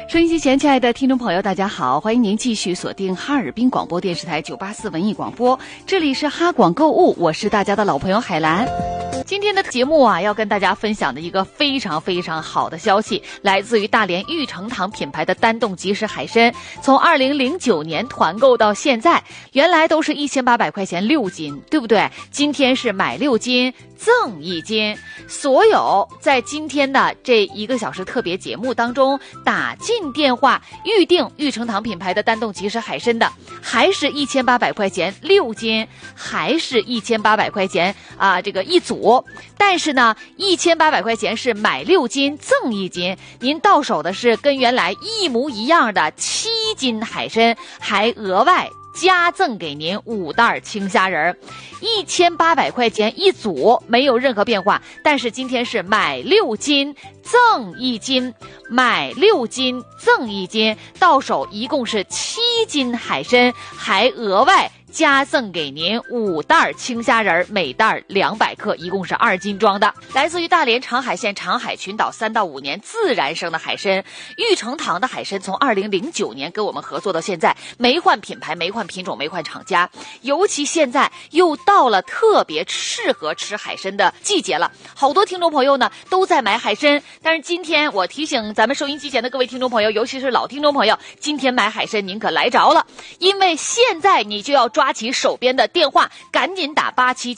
收音机前亲爱的听众朋友大家好，欢迎您继续锁定哈尔滨广播电视台984文艺广播，这里是哈广购物，我是大家的老朋友海兰。今天的节目啊，要跟大家分享的一个非常非常好的消息，来自于大连玉成堂品牌的单栋即食海参，从2009年团购到现在，原来都是1800块钱6斤，对不对？今天是买6斤赠1斤，所有在今天的这1个小时特别节目当中打进电话预定玉成堂品牌的单栋即食海参的，还是1800块钱6斤，还是1800块钱这个一组。但是呢，1800块钱是买6斤赠1斤，您到手的是跟原来一模一样的7斤海参，还额外加赠给您5袋青虾仁，1800块钱一组，没有任何变化。但是今天是买6斤赠1斤，买6斤赠1斤，到手一共是7斤海参，还额外加赠给您5袋青虾仁，每袋200克，一共是2斤装的。来自于大连长海县长海群岛3到5年自然生的海参，玉成堂的海参从2009年跟我们合作到现在，没换品牌，没换品种，没换厂家。尤其现在又到了特别适合吃海参的季节了，好多听众朋友呢都在买海参。但是今天我提醒咱们收音机前的各位听众朋友，尤其是老听众朋友，今天买海参您可来着了，因为现在你就要抓起手边的电话，赶紧打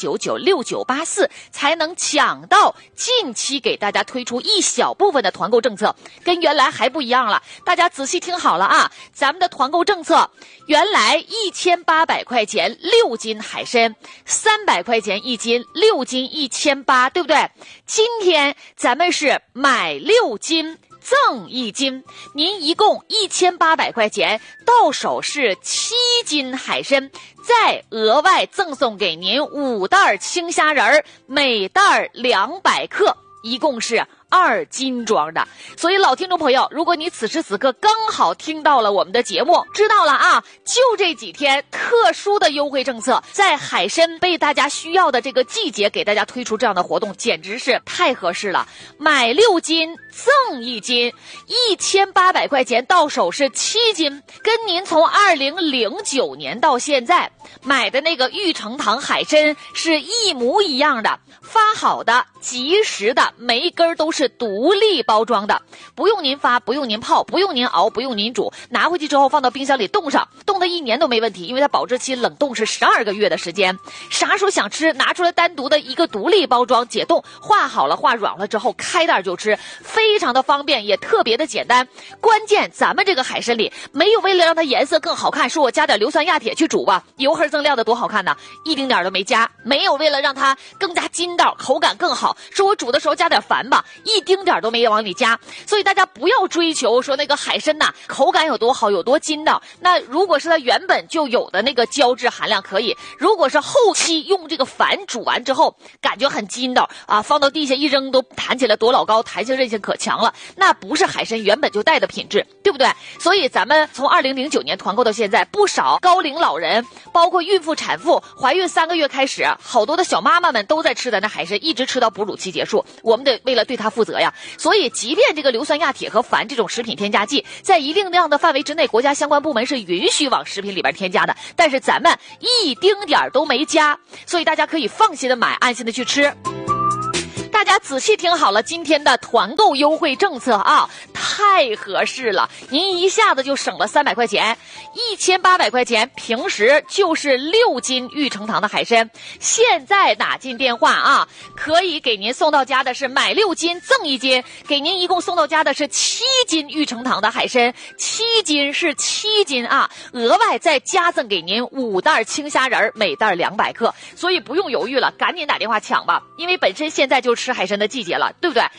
87996984，才能抢到近期给大家推出一小部分的团购政策，跟原来还不一样了。大家仔细听好了啊，咱们的团购政策原来1800块钱6斤海参，300块钱1斤，6斤1800，对不对？今天咱们是买6斤赠1斤，您一共1800块钱，到手是7斤海参，再额外赠送给您5袋青虾仁，每袋200克，一共是2斤装的。所以老听众朋友，如果你此时此刻刚好听到了我们的节目，知道了啊，就这几天特殊的优惠政策，在海参被大家需要的这个季节给大家推出这样的活动，简直是太合适了。买6斤赠1斤，1800块钱到手是7斤，跟您从2009年到现在买的那个玉成堂海参是一模一样的，发好的及时的，每一根都是独立包装的，不用您发，不用您泡，不用您熬，不用您煮，拿回去之后放到冰箱里冻上，冻的1年都没问题，因为它保质期冷冻是12个月的时间，啥时候想吃拿出来单独的一个独立包装解冻，化好了化软了之后开袋就吃，非常的方便，也特别的简单。关键咱们这个海参里没有为了让它颜色更好看，说我加点硫酸亚铁去煮吧，油黑锃亮的多好看呢，一丁点都没加。没有为了让它更加筋道口感更好，说我煮的时候加点矾吧，一丁点都没往里加。所以大家不要追求说那个海参呐口感有多好有多筋道，那如果是它原本就有的那个胶质含量可以，如果是后期用这个矾煮完之后感觉很筋道啊，放到地下一扔都弹起来多老高，弹性韧性可强了，那不是海参原本就带的品质，对不对？所以咱们从2009年团购到现在，不少高龄老人包括孕妇产妇怀孕3个月开始，好多的小妈妈们都在吃咱的海参，一直吃到哺乳期结束，我们得为了对它负责呀。所以即便这个硫酸亚铁和矾这种食品添加剂在一定量的范围之内，国家相关部门是允许往食品里边添加的，但是咱们一丁点都没加，所以大家可以放心的买，安心的去吃。大家仔细听好了，今天的团购优惠政策啊，太合适了，您一下子就省了300块钱，1800块钱平时就是6斤玉成堂的海参，现在打进电话啊，可以给您送到家的是买6斤赠1斤，给您一共送到家的是7斤玉成堂的海参，7斤是7斤啊，额外再加赠给您5袋青虾仁，每袋200克，所以不用犹豫了，赶紧打电话抢吧，因为本身现在就吃海参的季节了，对不对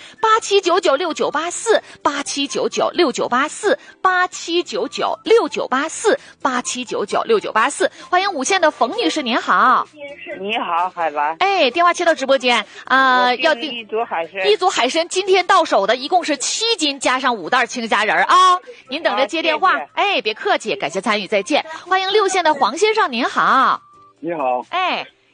？87996984 87996984 87996984 87996984，欢迎5线的冯女士，您好。 你好，海兰。 哎，电话切到直播间要订一组海参， 一组海参今天到手的一共是7斤，加上5袋青虾仁啊。您等着接电话。 谢谢。 哎，别客气，感谢参与，再见。欢迎6线的黄先生，您好。 你好， 哎，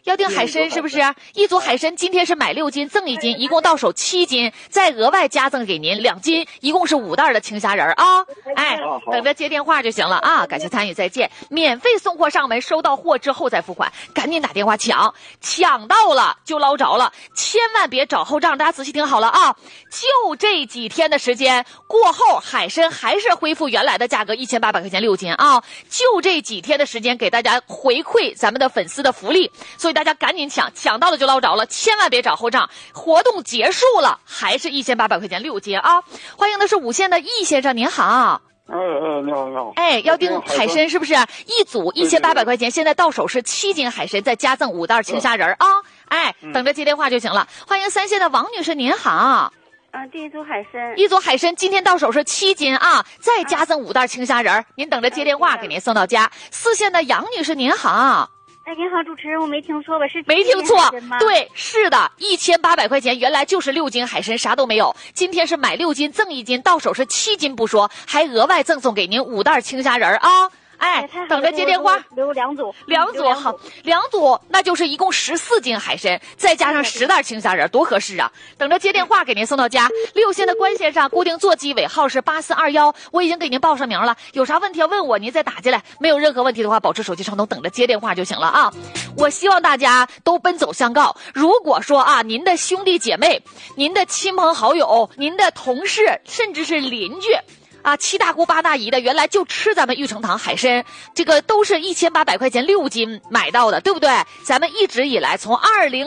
要订海参是不是？一组海参今天是买6斤赠1斤，一共到手7斤，再额外加赠给您2斤，一共是5袋的青虾仁啊！哎，等着接电话就行了啊！感谢参与，再见。免费送货上门，收到货之后再付款，赶紧打电话抢到了就捞着了，千万别找后账。大家仔细听好了啊！就这几天的时间过后，海参还是恢复原来的价格，1800块钱6斤啊！就这几天的时间给大家回馈咱们的粉丝的福利，所以大家赶紧抢到了就捞着了，千万别找后账。活动结束了，还是1800块钱6斤啊！欢迎的是5线的易先生，您好。 你好。 哎，要订海参是不是？一组1800块钱，现在到手是7斤海参，再加赠5袋青虾仁啊！哎，等着接电话就行了。欢迎3线的王女士，您好。 订一组海参， 一组海参今天到手是7斤啊，再加赠5袋青虾仁，您等着接电话给您送到家。4线的杨女士，您好。 哎，您好，主持人，我没听错吧？是没听错，对，是的，1800块钱，原来就是6斤海参，啥都没有。今天是买6斤赠1斤，到手是7斤不说，还额外赠送给您5袋青虾仁啊！哎，等着接电话。 留2组， 好，2组，那就是一共14斤海参，再加上10袋青虾仁，多合适啊！等着接电话给您送到家。6线的关先生，固定座机尾号是8421，我已经给您报上名了，有啥问题要问我，您再打进来。没有任何问题的话，保持手机畅通，等着接电话就行了啊！我希望大家都奔走相告。如果说啊，您的兄弟姐妹、您的亲朋好友、您的同事，甚至是邻居。啊，7大姑8大姨的，原来就吃咱们玉成堂海参，这个都是1800块钱6斤买到的，对不对？咱们一直以来从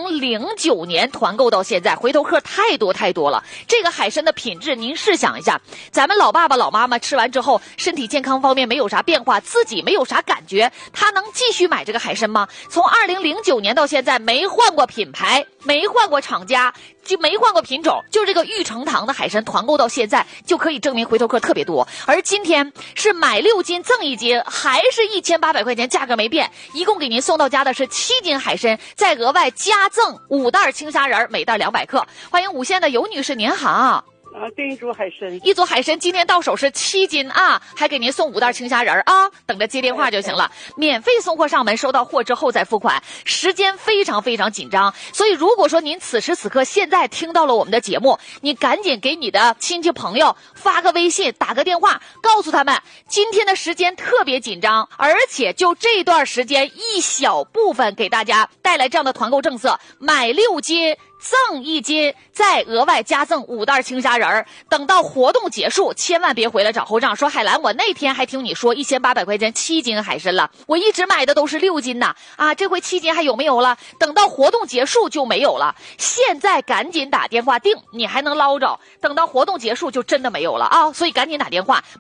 2009年团购到现在，回头客太多了。这个海参的品质，您试想一下，咱们老爸爸老妈妈吃完之后，身体健康方面没有啥变化，自己没有啥感觉，他能继续买这个海参吗？从2009年到现在，没换过品牌，没换过厂家，就没换过品种，就这个玉成堂的海参团购到现在，就可以证明回头客特别多。而今天是买6斤赠1斤，还是1800块钱，价格没变，一共给您送到家的是7斤海参，再额外加赠5袋青虾仁，每袋200克。欢迎5线的尤女士，您好。 订一组海参， 一组海参今天到手是7斤啊，还给您送5袋青虾仁啊，等着接电话就行了。免费送货上门，收到货之后再付款，时间非常紧张，所以如果说您此时此刻现在听到了我们的节目，你赶紧给你的亲戚朋友发个微信，打个电话，告诉他们今天的时间特别紧张，而且就这段时间一小部分给大家带来这样的团购政策，买6斤赠1斤，再额外加赠5袋青虾仁。等到活动结束，千万别回来找后账，说海兰，我那天还听你说1800块钱7斤海参了，我一直买的都是6斤呐，啊，这回7斤还有没有了？等到活动结束就没有了。现在赶紧打电话订，你还能捞着，等到活动结束就真的没有了啊！所以赶紧打电话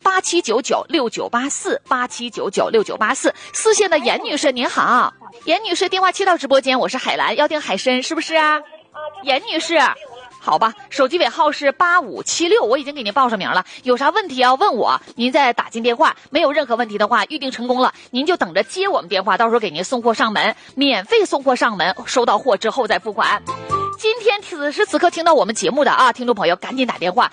8799698487996984。4线的严女士您好，严女士电话接到直播间，我是海兰，要订海参是不是啊？严女士，好吧，手机尾号是8576，我已经给您报上名了，有啥问题要问我，您再打进电话，没有任何问题的话，预定成功了，您就等着接我们电话，到时候给您送货上门，免费送货上门，收到货之后再付款。今天此时此刻听到我们节目的啊，听众朋友赶紧打电话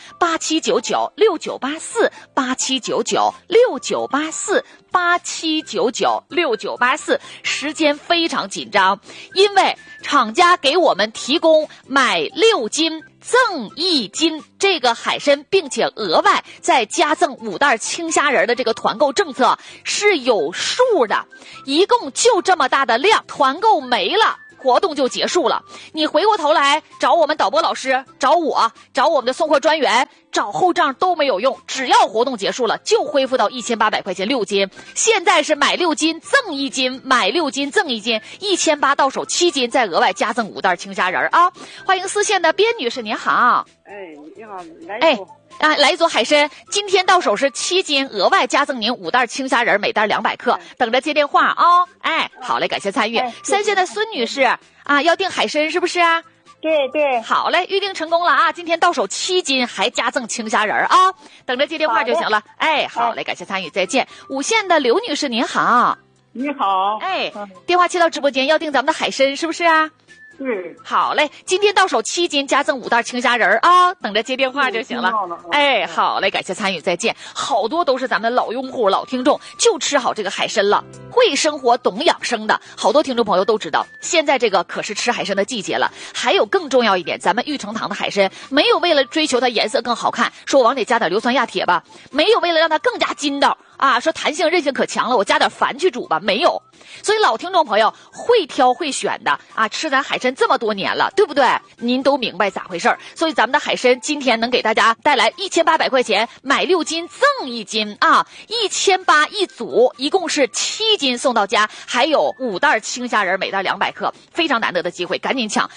8799698487996984，时间非常紧张，因为厂家给我们提供买6斤赠1斤这个海参，并且额外再加赠5袋青虾仁的这个团购政策是有数的，一共就这么大的量，团购没了，活动就结束了。你回过头来找我们导播老师，找我，找我们的送货专员，找后账都没有用，只要活动结束了就恢复到1800块钱6斤。现在是买6斤赠1斤，买6斤赠1斤，1800到手7斤，再额外加赠5袋青虾仁啊！欢迎4线的边女士您好。 你好，来来一组海参，今天到手是7斤，额外加赠您5袋青虾仁，每袋200克，等着接电话啊！好嘞，感谢参与。3线的孙女士啊，要订海参是不是啊？ 对， 好嘞，预定成功了啊！今天到手7斤，还加赠青虾仁啊！等着接电话就行了。好嘞，感谢参与，再见。5线的刘女士您好。 你好。 电话接到直播间，要订咱们的海参是不是啊？ 好嘞，今天到手7斤，加赠5袋青虾仁啊，等着接电话就行了。哎，好嘞，感谢参与，再见。好多都是咱们老用户、老听众，就吃好这个海参了，会生活、懂养生的，好多听众朋友都知道。现在这个可是吃海参的季节了，还有更重要一点，咱们玉成堂的海参没有为了追求它颜色更好看，说往里加点硫酸亚铁吧，没有为了让它更加筋道啊，说弹性韧性可强了，我加点矾去煮吧，没有。所以老听众朋友会挑会选的啊，吃咱海参这么多年了，对不对？您都明白咋回事儿。所以咱们的海参今天能给大家带来1800块钱，买6斤赠1斤啊，1800一组，一共是7斤送到家，还有5袋青虾仁，每袋200克，非常难得的机会，赶紧抢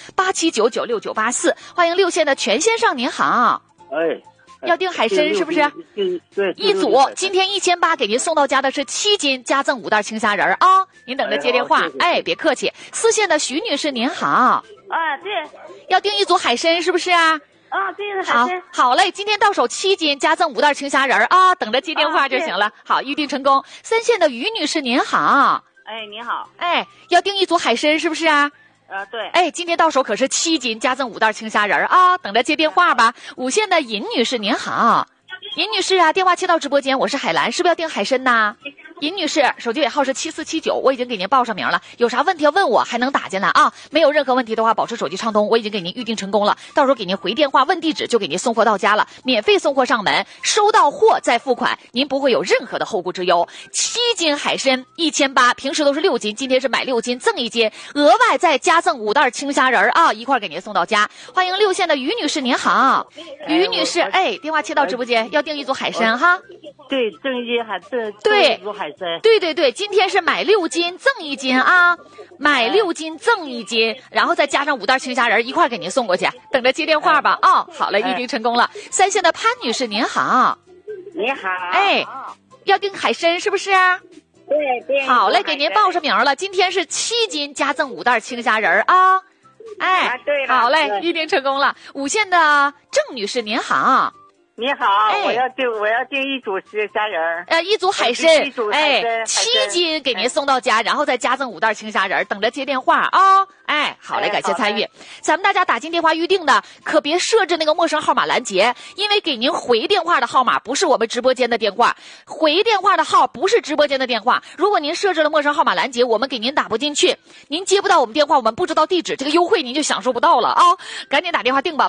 87996984，欢迎6线的全先生，您好。要订海参是不是？ 对， 一组今天1800给您送到家的是7斤，加赠5袋青虾仁啊！您等着接电话，哎，别客气。4线的徐女士您好。 啊，对。 要订一组海参是不是啊？ 啊，对的，海参。 好嘞，今天到手7斤，加赠5袋青虾仁啊！等着接电话就行了。好，预定成功。3线的于女士您好。 哎，你好。 哎，要订一组海参是不是啊？ 对。 哎，今天到手可是7斤，加赠5袋青虾仁啊！等着接电话吧。5线的尹女士您好。尹女士啊，电话切到直播间，我是海兰，是不是要订海参呐？尹女士，手机尾号是7479，我已经给您报上名了，有啥问题要问我，还能打进来啊。没有任何问题的话，保持手机畅通，我已经给您预定成功了，到时候给您回电话问地址，就给您送货到家了，免费送货上门，收到货再付款，您不会有任何的后顾之忧。7斤海参1800，平时都是6斤，今天是买6斤赠1斤，额外再加赠5袋青虾仁啊，一块给您送到家。欢迎6线的于女士您好。于女士，哎，电话切到直播间，要订一组海参哈。 对，赠1斤海参， 对， 一组海参。 对，今天是买6斤赠1斤啊，买6斤赠1斤，然后再加上5袋青虾仁一块给您送过去，等着接电话吧啊。好嘞，预定成功了。3线的潘女士您好。 你好。 哎，要订海参是不是啊？ 对。 好嘞，给您报上名了，今天是7斤加赠5袋青虾仁啊。哎， 对了。 好嘞，预定成功了。5线的郑女士您好。 你好，我要订一组虾仁， 一组海参，哎，7斤给您送到家，然后再加赠5袋青虾仁，等着接电话啊。哎，好嘞，感谢参与。咱们大家打进电话预定的，可别设置那个陌生号码拦截，因为给您回电话的号码不是我们直播间的电话，回电话的号不是直播间的电话。如果您设置了陌生号码拦截，我们给您打不进去，您接不到我们电话，我们不知道地址，这个优惠您就享受不到了啊！赶紧打电话订吧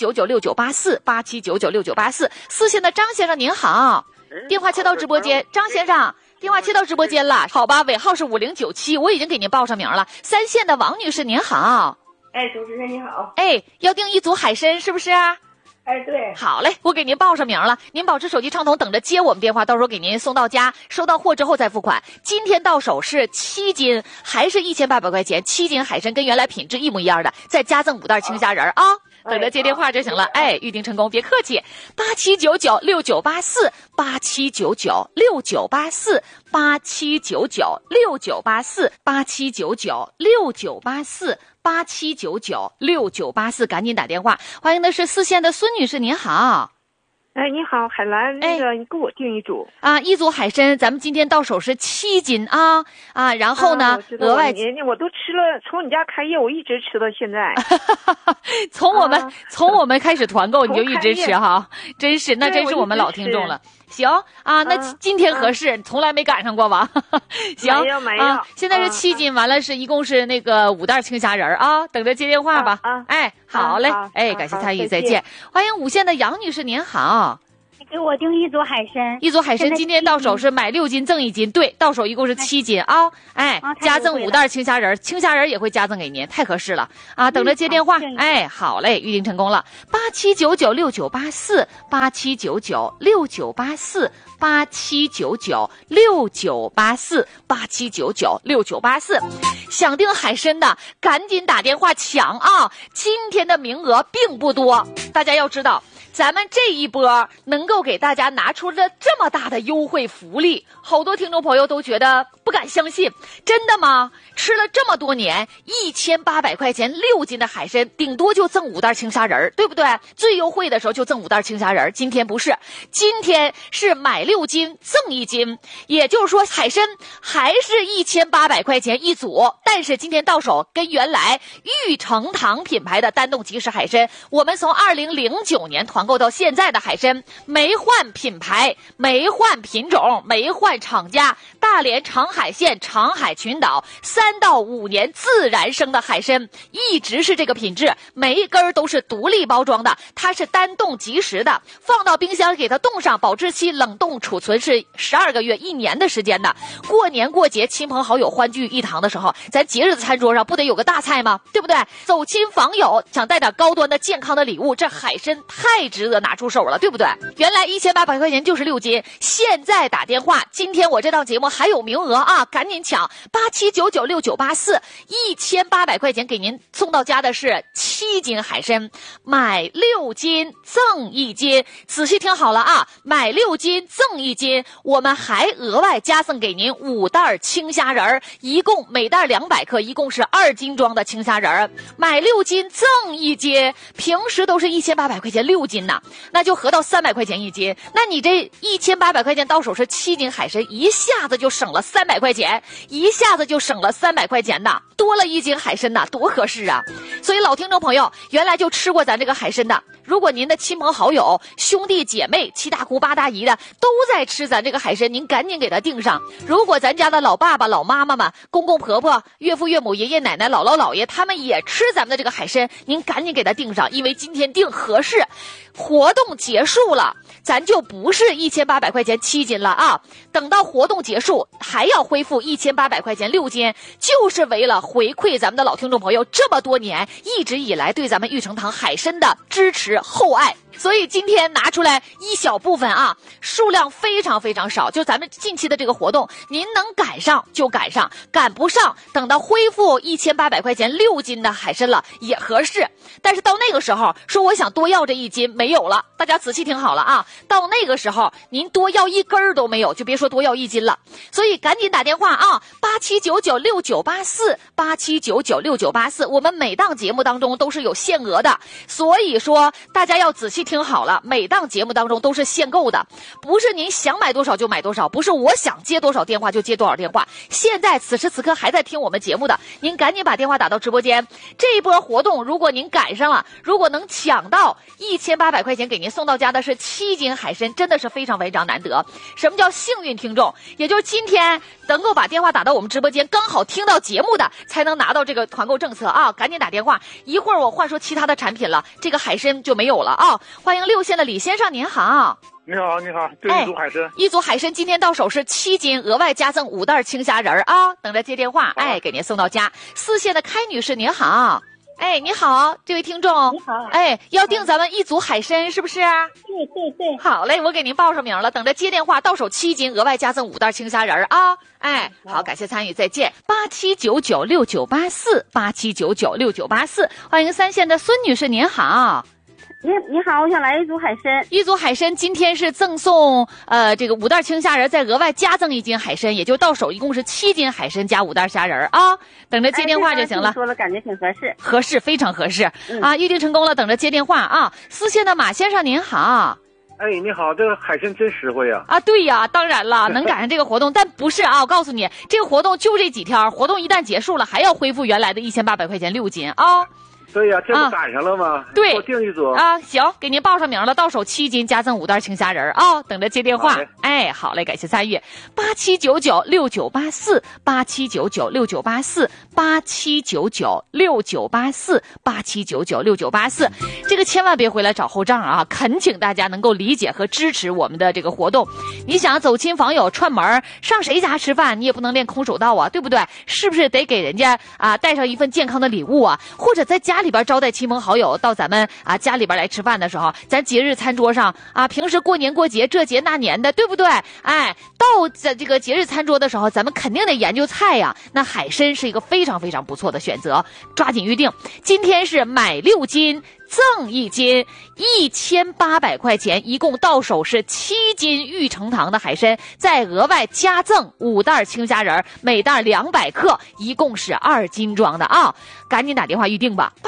，87996984，87996984。4线的张先生您好，电话切到直播间，张先生。电话切到直播间了，好吧，尾号是5097，我已经给您报上名了。3线的王女士您好。 哎，主持人你好。 哎，要订一组海参是不是啊？ 哎，对。 好嘞，我给您报上名了，您保持手机畅通，等着接我们电话，到时候给您送到家，收到货之后再付款。今天到手是7斤，还是1800块钱，7斤海参跟原来品质一模一样的，再加赠5袋青虾仁啊。等着接电话就行了，哎，预定成功，别客气。87996984，87996984，87996984，87996984，赶紧打电话。欢迎的是4线的孙女士，您好。 哎，你好，海兰，那个你给我订一组啊，一组海参，咱们今天到手是7斤啊，然后呢，额外我都吃了，从你家开业我一直吃到现在。 从我们开始团购你就一直吃哈，真是那真是我们老听众了。行啊，那今天合适，从来没赶上过吧？行啊，现在是7斤，完了是一共是那个5袋青虾仁啊，等着接电话吧。哎，好嘞，哎，感谢参与，再见。欢迎5线的杨女士，您好。 给我订一组海参， 一组海参今天到手是买6斤赠1斤，对，到手一共是7斤啊，哎，加赠5袋青虾仁，青虾仁也会加赠给您，太合适了啊！等着接电话，哎，好嘞，预定成功了，87996984，87996984，87996984，想订海参的赶紧打电话抢啊！今天的名额并不多，大家要知道。咱们这一波能够给大家拿出了这么大的优惠福利，好多听众朋友都觉得不敢相信，真的吗？吃了这么多年，1800块钱6斤的海参，顶多就赠5袋青虾仁，对不对？最优惠的时候就赠5袋青虾仁，今天不是，今天是买6斤赠1斤，也就是说海参还是1800块钱一组， 但是今天到手跟原来玉成堂品牌的单洞即食海参，我们从2009年团购到现在的海参，没换品牌，没换品种，没换厂家，大连长海县长海群岛3到5年自然生的海参，一直是这个品质，每一根都是独立包装的，它是单洞即食的，放到冰箱给它冻上，保质期冷冻储存是12个月1年的时间的。过年过节亲朋好友欢聚一堂的时候，咱节日的餐桌上不得有个大菜吗？对不对？走亲访友想带点高端的健康的礼物，这海参太值得拿出手了，对不对？原来1800块钱就是6斤，现在打电话，今天我这档节目还有名额啊，赶紧抢87996984，1800块钱给您送到家的是7斤海参，买6斤赠1斤，仔细听好了啊，买6斤赠1斤，我们还额外加赠给您5袋青虾仁，一共每袋200克，一共是2斤装的青虾仁，买6斤赠1斤，平时都是1800块钱6斤呢，那就合到300块钱1斤，那你这1800块钱到手是7斤海参，一下子就省了300块钱，一下子就省了300块钱呐，多了1斤海参呐，多合适啊！所以老听众朋友，原来就吃过咱这个海参的，如果您的亲朋好友、兄弟姐妹、7大姑8大姨的都在吃咱这个海参，您赶紧给他订上。如果咱家的老爸爸、老妈妈们、公公婆婆、岳父岳母、爷爷奶奶、姥姥姥爷他们也吃咱们的这个海参，您赶紧给他订上，因为今天订合适。活动结束了，咱就不是1800块钱7斤了啊！等到活动结束，还要恢复1800块钱6斤，就是为了回馈咱们的老听众朋友这么多年一直以来对咱们玉成堂海参的支持厚爱。所以今天拿出来一小部分啊，数量非常非常少，就咱们近期的这个活动，您能赶上就赶上，赶不上等到恢复1800块钱6斤的海参了也合适。但是到那个时候说我想多要这1斤没有了，大家仔细听好了啊，到那个时候您多要1根都没有，就别说多要1斤了。所以赶紧打电话啊，87996984，87996984，我们每档节目当中都是有限额的，所以说大家要仔细听好了，每档节目当中都是限购的，不是您想买多少就买多少，不是我想接多少电话就接多少电话。现在此时此刻还在听我们节目的，您赶紧把电话打到直播间。这一波活动如果您赶上了，如果能抢到1800块钱给您送到家的是7斤海参，真的是非常非常难得。什么叫幸运听众？也就是今天能够把电话打到我们直播间，刚好听到节目的才能拿到这个团购政策啊！赶紧打电话，一会儿我换说其他的产品了，这个海参就没有了啊！欢迎6线的李先生，您好。 你好，你好，对，一组海参， 一组海参今天到手是7斤，额外加赠5袋青虾仁啊，等着接电话，给您送到家。4线的开女士，您好。你好，这位听众。 你好。 要订咱们一组海参是不是？对。好嘞，我给您报上名了，等着接电话，到手7斤，额外加赠5袋青虾仁啊。好，感谢参与，再见。87996984，87996984，欢迎3线的孙女士，您好。 你好，我想来一组海参。 一组海参今天是赠送这个5袋青虾仁，再额外加赠1斤海参，也就到手一共是7斤海参加5袋虾仁啊。等着接电话就行了。 说了，感觉挺合适。 合适，非常合适啊！预定成功了，等着接电话啊。4线的马先生您好。 你好，这个海参真实惠呀！ 对呀，当然了，能赶上这个活动，但不是啊！我告诉你，这个活动就这几天，活动一旦结束了，还要恢复原来的1800块钱6斤啊。 对呀，这不赶上了吗？ 对， 我订一组啊，行，给您报上名了，到手7斤加赠5袋青虾仁啊，等着接电话。好嘞，感谢参与。87996984，87996984，87996984，这个千万别回来找后账啊！恳请大家能够理解和支持我们的这个活动。你想走亲访友串门上谁家吃饭，你也不能练空手道啊，对不对？是不是得给人家带上一份健康的礼物啊？或者在家里边招待亲朋好友到咱们家里边来吃饭的时候，咱节日餐桌上平时过年过节这节那年的，对不对？到这个节日餐桌的时候，咱们肯定得研究菜呀。那海参是一个非常非常不错的选择，抓紧预定。今天是买6斤赠1斤，1800块钱，一共到手是7斤玉成堂的海参，再额外加赠5袋青虾仁，每袋200克，一共是2斤装的啊！赶紧打电话预定吧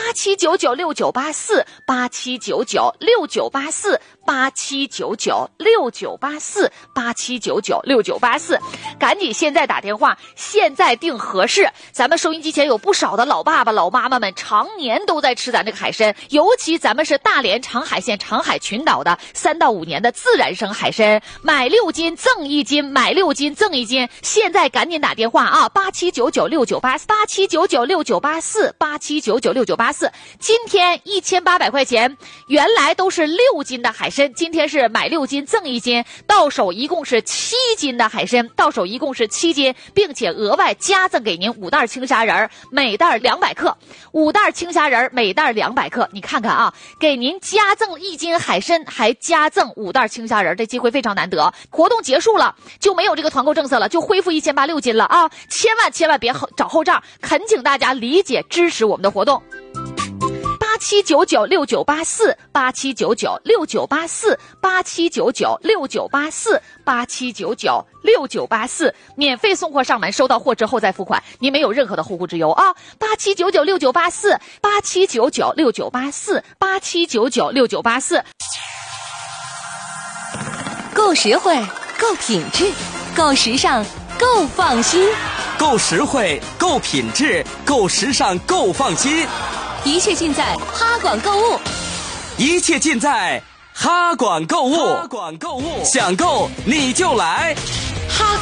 ，87996984，87996984，87996984，赶紧现在打电话，现在订合适。咱们收音机前有不少的老爸爸老妈妈们常年都在吃咱这个海参，尤其咱们是大连长海县长海群岛的3到5年的自然生海参，买6斤赠1斤，买6斤赠1斤，现在赶紧打电话啊！87996984，87996984，87996984，今天1800块钱，原来都是6斤的海参，今天是买6斤赠1斤，到手一共是7斤的海参，到手一共是7斤，并且额外加赠给您5袋青虾仁，每袋200克，5袋青虾仁每袋200克，你看看啊，给您加赠1斤海参，还加赠5袋青虾仁，这机会非常难得。活动结束了就没有这个团购政策了，就恢复1800 6斤了啊！千万别找后账，恳请大家理解支持我们的活动。87996984，87996984，87996984，免费送货上门，收到货之后再付款，您没有任何的后顾之忧啊！87996984，87996984，87996984， 够实惠，够品质，够时尚，够放心。 够实惠，够品质，够时尚，够放心。 一切尽在哈管购物， 一切尽在哈管购物。哈管购物，想购你就来。